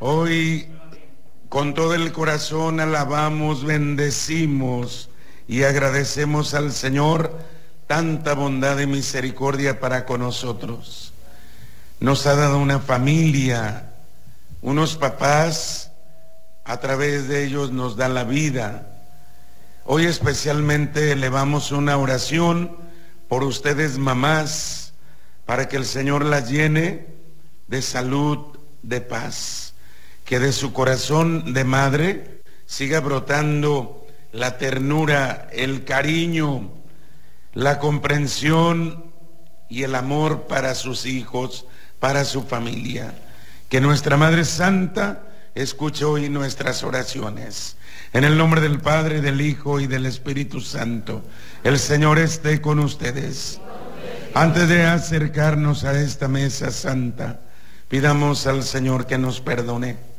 Hoy con todo el corazón alabamos, bendecimos y agradecemos al Señor tanta bondad y misericordia para con nosotros. Nos ha dado una familia, unos papás, a través de ellos nos da la vida. Hoy especialmente elevamos una oración por ustedes mamás, para que el Señor las llene de salud, de paz. Que de su corazón de madre siga brotando la ternura, el cariño, la comprensión y el amor para sus hijos, para su familia. Que nuestra Madre Santa escuche hoy nuestras oraciones. En el nombre del Padre, del Hijo y del Espíritu Santo, el Señor esté con ustedes. Antes de acercarnos a esta mesa santa, pidamos al Señor que nos perdone.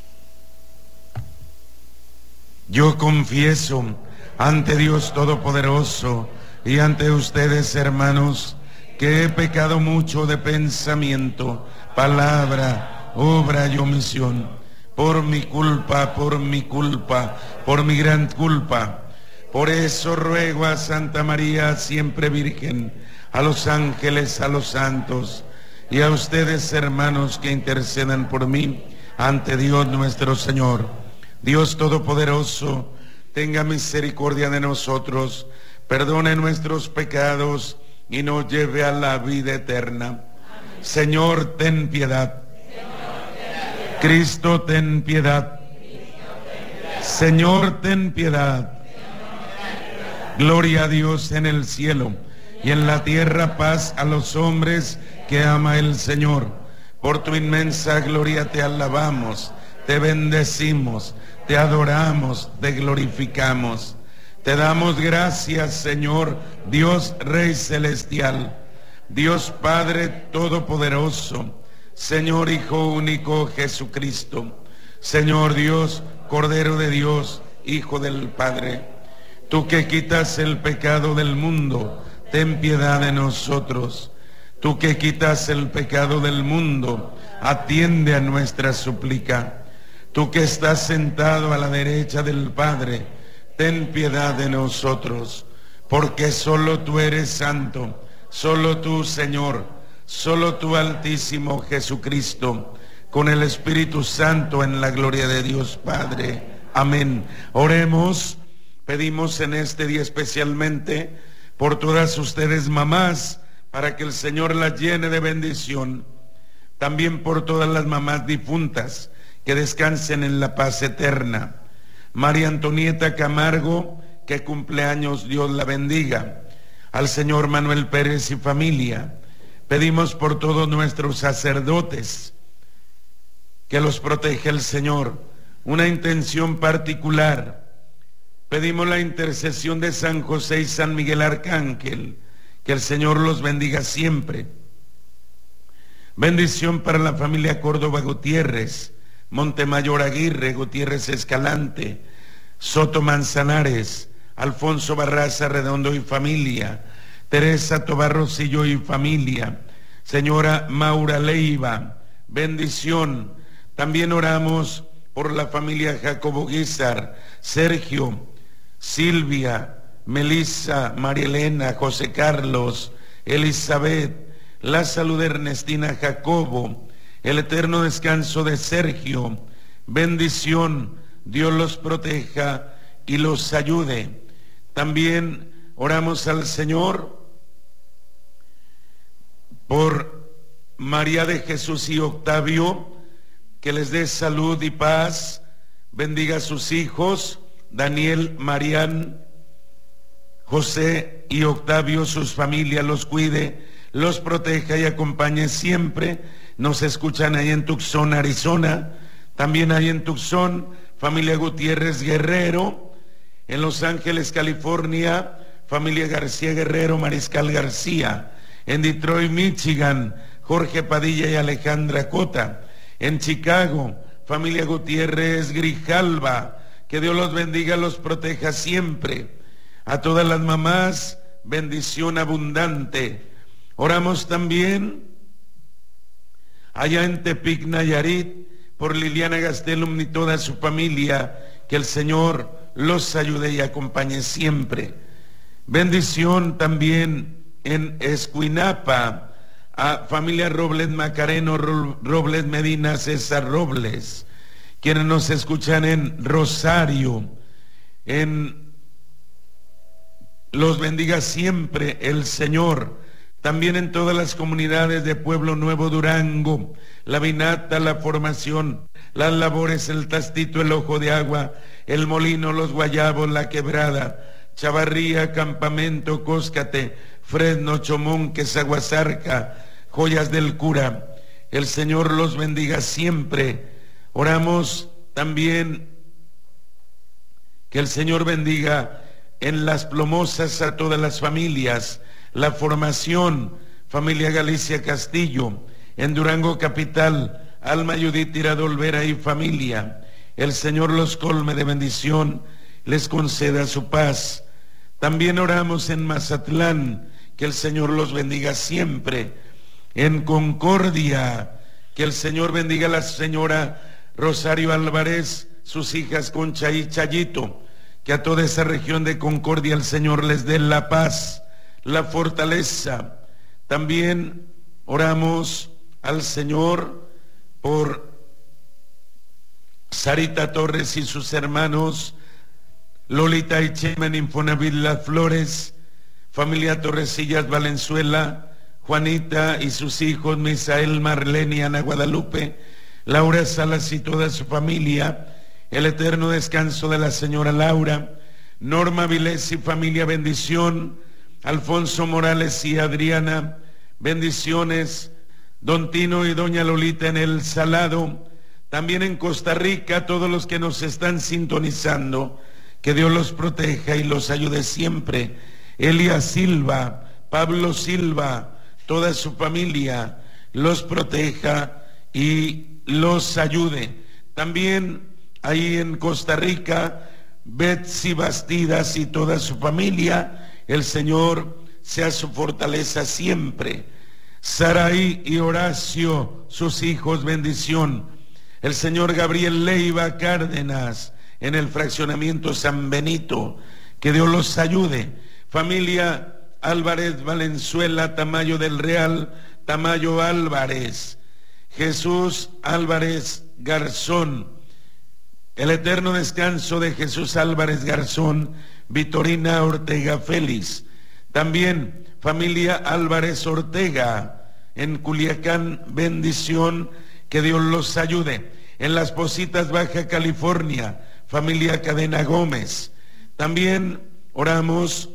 Yo confieso ante Dios Todopoderoso y ante ustedes, hermanos, que he pecado mucho de pensamiento, palabra, obra y omisión, por mi culpa, por mi gran culpa. Por eso ruego a Santa María, siempre Virgen, a los ángeles, a los santos, y a ustedes, hermanos, que intercedan por mí ante Dios nuestro Señor. Dios Todopoderoso, tenga misericordia de nosotros, perdone nuestros pecados y nos lleve a la vida eterna. Amén. Señor, ten piedad. Cristo, ten piedad. Señor, ten piedad. Gloria a Dios en el cielo y en la tierra paz a los hombres que ama el Señor. Por tu inmensa gloria te alabamos, te bendecimos, te adoramos, te glorificamos. Te damos gracias, Señor, Dios Rey Celestial, Dios Padre Todopoderoso, Señor Hijo único Jesucristo, Señor Dios, Cordero de Dios, Hijo del Padre. Tú que quitas el pecado del mundo, ten piedad de nosotros. Tú que quitas el pecado del mundo, atiende a nuestra súplica. Tú que estás sentado a la derecha del Padre, ten piedad de nosotros, porque solo tú eres santo, solo tú, Señor, solo tú, Altísimo Jesucristo, con el Espíritu Santo en la gloria de Dios Padre. Amén. Oremos, pedimos en este día especialmente por todas ustedes mamás, para que el Señor las llene de bendición. También por todas las mamás difuntas, que descansen en la paz eterna. María Antonieta Camargo, que cumpleaños, Dios la bendiga. Al señor Manuel Pérez y familia. Pedimos por todos nuestros sacerdotes, que los proteja el Señor. Una intención particular. Pedimos la intercesión de San José y San Miguel Arcángel, que el Señor los bendiga siempre. Bendición para la familia Córdoba Gutiérrez, Montemayor Aguirre, Gutiérrez Escalante, Soto Manzanares, Alfonso Barraza Redondo y familia, Teresa Tobar Rosillo y familia, señora Maura Leiva, bendición. También oramos por la familia Jacobo Guizar, Sergio, Silvia, Melissa, María Elena, José Carlos, Elizabeth, la salud de Ernestina Jacobo, el eterno descanso de Sergio, bendición, Dios los proteja y los ayude. También oramos al Señor por María de Jesús y Octavio, que les dé salud y paz, bendiga a sus hijos, Daniel, Marián, José y Octavio, sus familias, los cuide, los proteja y acompañe siempre. Nos escuchan ahí en Tucson, Arizona, también ahí en Tucson, familia Gutiérrez Guerrero, en Los Ángeles, California, familia García Guerrero, Mariscal García, en Detroit, Michigan, Jorge Padilla y Alejandra Cota, en Chicago, familia Gutiérrez Grijalva, que Dios los bendiga, los proteja siempre. A todas las mamás, bendición abundante. Oramos también allá en Tepic, Nayarit, por Liliana Gastelum y toda su familia, que el Señor los ayude y acompañe siempre. Bendición también en Escuinapa, a familia Robles Macareno, Robles Medina, César Robles, quienes nos escuchan en Rosario, los bendiga siempre el Señor. También en todas las comunidades de Pueblo Nuevo, Durango, La Vinata, La Formación, Las Labores, El Tastito, El Ojo de Agua, El Molino, Los Guayabos, La Quebrada, Chavarría, Campamento, Cóscate, Fresno, Chomón, Quesaguasarca, Joyas del Cura. El Señor los bendiga siempre. Oramos también que el Señor bendiga en Las Plomosas a todas las familias, La Formación, familia Galicia Castillo, en Durango Capital, Alma Judith Tirado Olvera y familia. El Señor los colme de bendición, les conceda su paz. También oramos en Mazatlán, que el Señor los bendiga siempre. En Concordia, que el Señor bendiga a la señora Rosario Álvarez, sus hijas Concha y Chayito, que a toda esa región de Concordia el Señor les dé la paz, la fortaleza. También oramos al Señor por Sarita Torres y sus hermanos, Lolita y Chema en Infonavit Las Flores, familia Torresillas Valenzuela, Juanita y sus hijos, Misael, Marlene y Ana Guadalupe, Laura Salas y toda su familia, el eterno descanso de la señora Laura, Norma Vilés y familia, bendición, Alfonso Morales y Adriana, bendiciones, Don Tino y Doña Lolita en El Salado, también en Costa Rica, todos los que nos están sintonizando, que Dios los proteja y los ayude siempre. Elia Silva, Pablo Silva, toda su familia, los proteja y los ayude. También ahí en Costa Rica, Betsy Bastidas y toda su familia, el Señor sea su fortaleza siempre. Saraí y Horacio, sus hijos, bendición. El señor Gabriel Leiva Cárdenas, en el fraccionamiento San Benito, que Dios los ayude. Familia Álvarez Valenzuela, Tamayo del Real, Tamayo Álvarez, Jesús Álvarez Garzón, el eterno descanso de Jesús Álvarez Garzón, Vitorina Ortega Félix. También familia Álvarez Ortega, en Culiacán, bendición, que Dios los ayude. En Las Positas, Baja California, familia Cadena Gómez. También oramos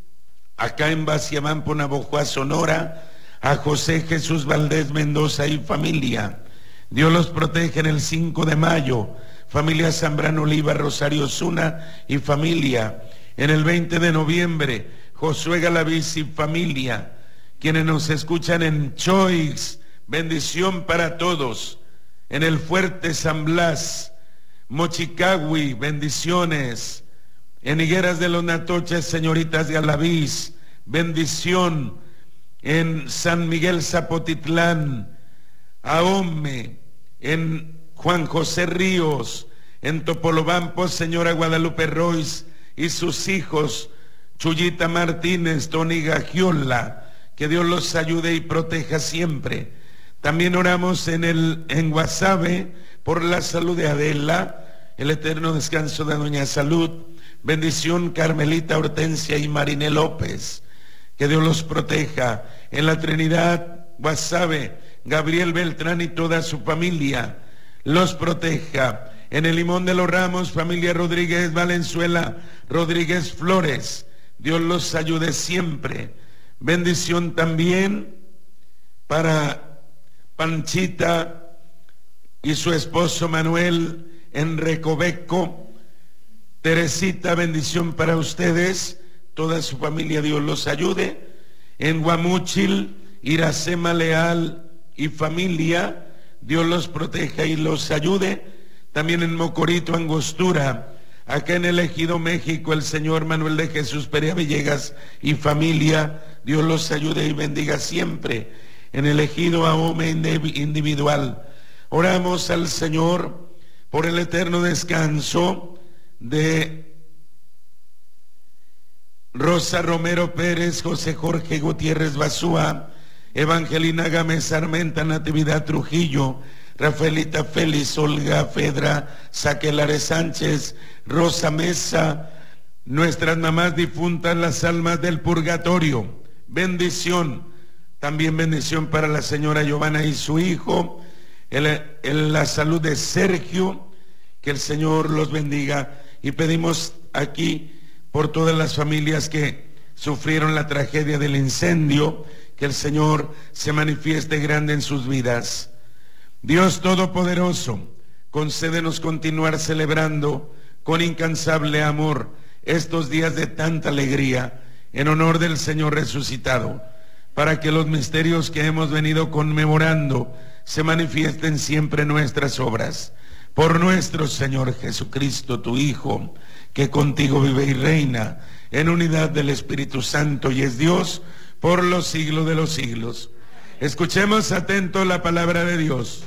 acá en Baciamampo, Navojoa, Sonora, a José Jesús Valdés Mendoza y familia. Dios los protege en el 5 de mayo, familia Zambrano Oliva, Rosario Zuna y familia. En el 20 de noviembre, Josué Galaviz y familia. Quienes nos escuchan en Choix, bendición para todos. En el Fuerte San Blas, Mochicagui, bendiciones. En Higueras de los Natoches, señoritas Galaviz, bendición. En San Miguel Zapotitlán, Ahome, en Juan José Ríos, en Topolobampo, señora Guadalupe Royce y sus hijos, Chuyita Martínez, Tony Gagiola, que Dios los ayude y proteja siempre. También oramos en Guasave por la salud de Adela, el eterno descanso de Doña Salud, bendición Carmelita Hortensia y Mariné López, que Dios los proteja. En la Trinidad, Guasave, Gabriel Beltrán y toda su familia, los proteja. En el Limón de los Ramos, familia Rodríguez Valenzuela, Rodríguez Flores, Dios los ayude siempre. Bendición también para Panchita y su esposo Manuel en Recoveco. Teresita, bendición para ustedes, toda su familia, Dios los ayude. En Guamúchil, Iracema Leal y familia, Dios los proteja y los ayude. También en Mocorito, Angostura, acá en el Ejido México, el señor Manuel de Jesús Perea Villegas y familia, Dios los ayude y bendiga siempre. En el Ejido Ahome individual, Oramos al Señor por el eterno descanso de Rosa Romero Pérez, José Jorge Gutiérrez Basúa, Evangelina Gámez Armenta, Natividad Trujillo, Rafaelita Félix, Olga Fedra, Saquelare Sánchez, Rosa Mesa, nuestras mamás difuntas, las almas del purgatorio. Bendición, también bendición para la señora Giovanna y su hijo, la salud de Sergio, que el Señor los bendiga. Y pedimos aquí por todas las familias que sufrieron la tragedia del incendio, que el Señor se manifieste grande en sus vidas. Dios Todopoderoso, concédenos continuar celebrando con incansable amor estos días de tanta alegría en honor del Señor resucitado, para que los misterios que hemos venido conmemorando se manifiesten siempre en nuestras obras. Por nuestro Señor Jesucristo, tu Hijo, que contigo vive y reina en unidad del Espíritu Santo y es Dios por los siglos de los siglos. Escuchemos atento la palabra de Dios.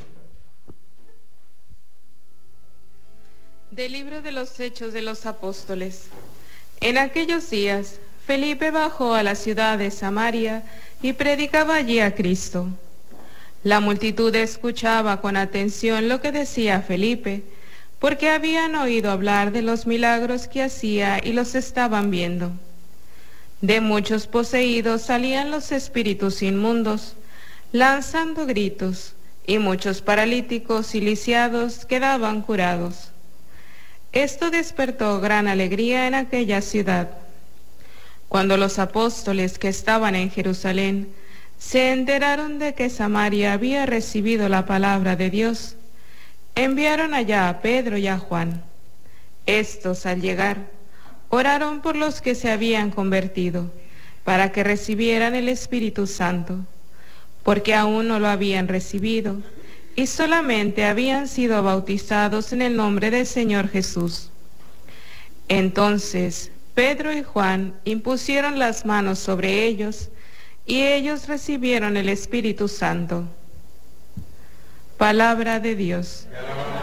Del libro de los Hechos de los Apóstoles. En aquellos días, Felipe bajó a la ciudad de Samaria y predicaba allí a Cristo. La multitud escuchaba con atención lo que decía Felipe, porque habían oído hablar de los milagros que hacía y los estaban viendo. De muchos poseídos salían los espíritus inmundos, lanzando gritos, y muchos paralíticos y lisiados quedaban curados. Esto despertó gran alegría en aquella ciudad. Cuando los apóstoles que estaban en Jerusalén se enteraron de que Samaria había recibido la palabra de Dios, enviaron allá a Pedro y a Juan. Estos, al llegar, oraron por los que se habían convertido, para que recibieran el Espíritu Santo, porque aún no lo habían recibido, y solamente habían sido bautizados en el nombre del Señor Jesús. Entonces Pedro y Juan impusieron las manos sobre ellos, y ellos recibieron el Espíritu Santo. Palabra de Dios.